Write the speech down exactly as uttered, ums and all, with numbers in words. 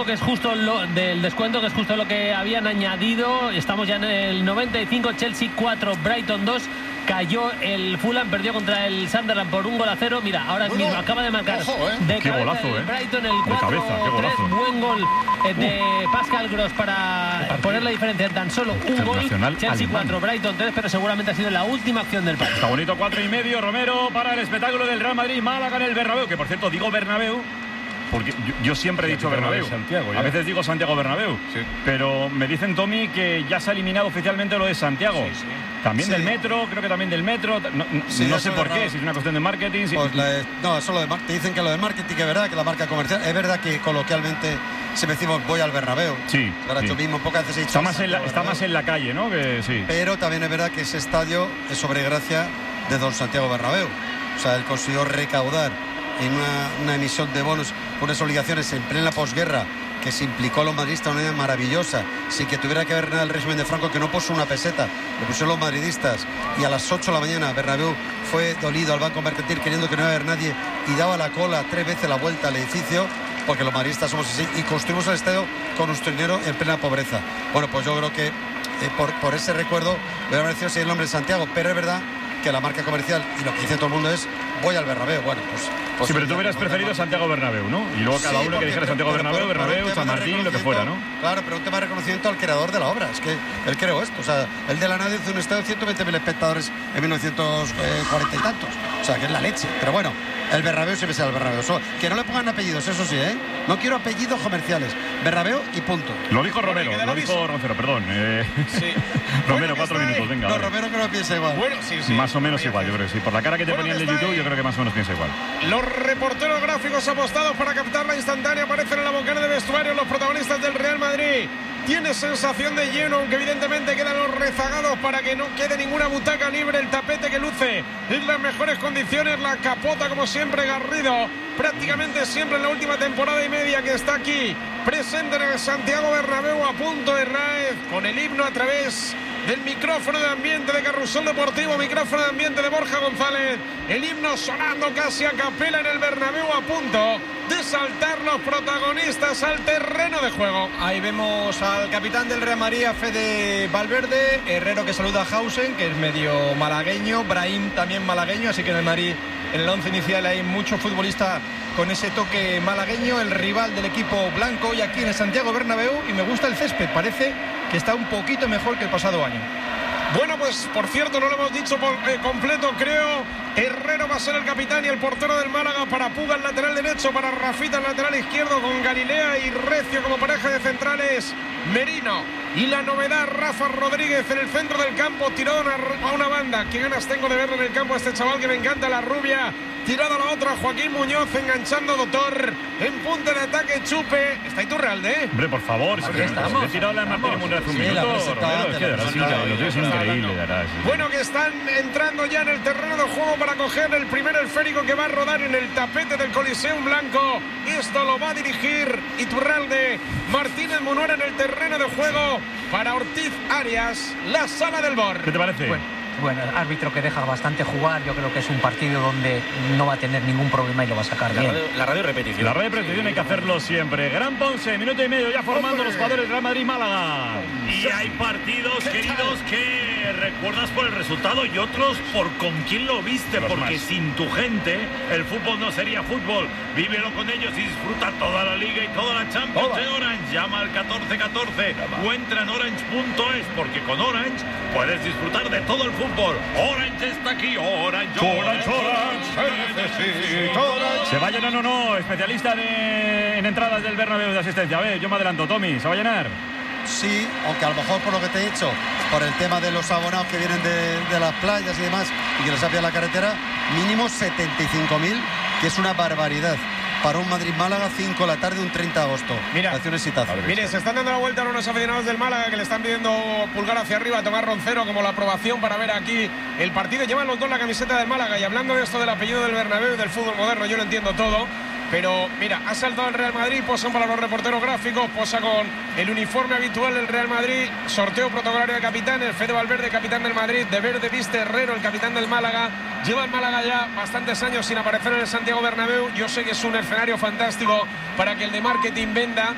que es justo lo, del descuento, que es justo lo que habían añadido. Estamos ya en el noventa y cinco, Chelsea cuatro, Brighton dos. Cayó el Fulham, perdió contra el Sunderland por un gol a cero. Mira, ahora bueno, mismo acaba de marcar ojo, ¿eh? de qué cabeza golazo, el ¿eh? Brighton el cuatro tres. Buen gol eh, de uh. Pascal Gross para poner la diferencia en tan solo un gol. Chelsea cuatro, Brighton tres, pero seguramente ha sido la última acción del partido. Está bonito, cuatro y medio, Romero, para el espectáculo del Real Madrid, Málaga en el Bernabéu, que por cierto digo Bernabéu porque yo, yo siempre he dicho Bernabéu. Santiago, a veces digo Santiago Bernabéu, sí. Pero me dicen, Tommy, que ya se ha eliminado oficialmente lo de Santiago. Sí, sí. También sí. Del metro, creo que también del metro. No, sí, no sé por qué, si es una cuestión de marketing. Si... Pues la, no, solo de, te dicen que lo de marketing es verdad, que la marca comercial. Es verdad que coloquialmente si decimos voy al Bernabéu. Sí. Ahora sí. mismo pocas veces he dicho está, más en, la, está más en la calle, ¿no? Que, sí. Pero también es verdad que ese estadio es sobre gracia de don Santiago Bernabéu. O sea, él consiguió recaudar en una, una emisión de bonos, unas obligaciones en plena posguerra, que se implicó a los madridistas de una manera maravillosa, sin que tuviera que ver nada el régimen de Franco, que no puso una peseta, lo pusieron los madridistas, y a las ocho de la mañana Bernabéu fue dolido al Banco Mercantil queriendo que no iba a haber nadie, y daba la cola tres veces la vuelta al edificio, porque los madridistas somos así, y construimos el estadio con nuestro dinero en plena pobreza. Bueno, pues yo creo que eh, por, por ese recuerdo me ha parecido ser el nombre de Santiago, pero es verdad que la marca comercial y lo que dice todo el mundo es voy al Bernabéu. Bueno, pues, pues sí, pero tú hubieras preferido Santiago Bernabéu, ¿no? Y luego cada sí, uno que dijera Santiago pero, Bernabéu, pero, Bernabéu, San Martín, lo que fuera, ¿no? Claro, pero un tema de reconocimiento al creador de la obra. Es que él creó esto. O sea, él de la nada hizo un estadio de ciento veinte mil espectadores en mil novecientos cuarenta y tantos. O sea, que es la leche. Pero bueno, el Bernabéu siempre será el Bernabéu. So, que no le pongan apellidos, eso sí, ¿eh? No quiero apellidos comerciales. Bernabéu y punto. Lo dijo Romero, lo dijo Roncero, perdón. Eh... Sí. Romero, bueno, cuatro minutos, venga. No, Romero creo que piensa igual. Bueno, sí, sí. Más o menos igual, yo creo que sí. Por la cara que te bueno, ponían de YouTube, ahí. Yo creo que más o menos piensa igual. Los reporteros gráficos apostados para captar la instantánea aparecen en la bocara de vestuario los protagonistas del Real Madrid. Tiene sensación de lleno, aunque evidentemente quedan los rezagados para que no quede ninguna butaca libre. El tapete que luce en las mejores condiciones, la capota como siempre Garrido, prácticamente siempre en la última temporada y media que está aquí, presente en el Santiago Bernabéu a punto de raíz, con el himno a través del micrófono de ambiente de Carrusel Deportivo, micrófono de ambiente de Borja González, el himno sonando casi a capela en el Bernabéu a punto de saltar los protagonistas al terreno de juego. Ahí vemos al capitán del Real Madrid, Fede Valverde, Herrero que saluda a Hausen, que es medio malagueño, Brahim también malagueño, así que en el Madrid en el once inicial hay muchos futbolistas con ese toque malagueño, el rival del equipo blanco y aquí en el Santiago Bernabéu, y me gusta el césped, parece que está un poquito mejor que el pasado año. Bueno, pues por cierto, no lo hemos dicho por eh, completo, creo. Herrero va a ser el capitán y el portero del Málaga, para Puga el lateral derecho, para Rafita el lateral izquierdo, con Galilea y Recio como pareja de centrales, Merino. Y la novedad, Rafa Rodríguez en el centro del campo, tirado a una, a una banda. Qué ganas tengo de verlo en el campo a este chaval que me encanta, la rubia. Tirado a la otra, Joaquín Muñoz enganchando Doctor. En punta de ataque, Chupe. Está Iturralde, ¿eh? Hombre, por favor. Aquí estamos. He tirado la Martín Munra hace un minuto. Es increíble, darás. Bueno, que están entrando ya en el terreno de juego para coger el primer esférico que va a rodar en el tapete del Coliseum Blanco. Esto lo va a dirigir Iturralde. Martínez Munuera en el terreno de juego para Ortiz Arias, la sala del B O R. ¿Qué te parece? Bueno. Bueno, el árbitro que deja bastante jugar, yo creo que es un partido donde no va a tener ningún problema y lo va a sacar la bien. Radio, la radio repetición. La radio repetición sí, hay que hacerlo siempre. Gran Ponce, minuto y medio ya formando ¡Hombre! Los jugadores del Real Madrid-Málaga. Y hay partidos, queridos, que recuerdas por el resultado y otros por con quién lo viste, Los porque más. Sin tu gente el fútbol no sería fútbol. Vívelo con ellos y disfruta toda la Liga y toda la Champions de Orange. Llama al catorce catorce o entra en orange punto es, porque con Orange puedes disfrutar de todo el fútbol. Orange está aquí, Orange, Orange, Orange, Orange. ¿Se va a llenar o no? Especialista de, en entradas del Bernabéu de asistencia. A ver, yo me adelanto, Tommy, ¿se va a llenar? Sí, aunque a lo mejor por lo que te he dicho, por el tema de los abonados que vienen de, de las playas y demás, y que les apia la carretera, mínimo setenta y cinco mil, que es una barbaridad. Para un Madrid-Málaga, cinco de la tarde, un treinta de agosto. Mira, mire, se están dando la vuelta a unos aficionados del Málaga que le están pidiendo pulgar hacia arriba a Tomás Roncero como la aprobación para ver aquí el partido. Llevan los dos la camiseta del Málaga, y hablando de esto del apellido del Bernabéu y del fútbol moderno, yo lo entiendo todo. Pero mira, ha saltado el Real Madrid, posan para los reporteros gráficos, posa con el uniforme habitual del Real Madrid, sorteo protocolario de capitanes, Fede Valverde, capitán del Madrid, de verde viste Herrero, el capitán del Málaga. Lleva el Málaga ya bastantes años sin aparecer en el Santiago Bernabéu. Yo sé que es un escenario fantástico para que el de marketing venda.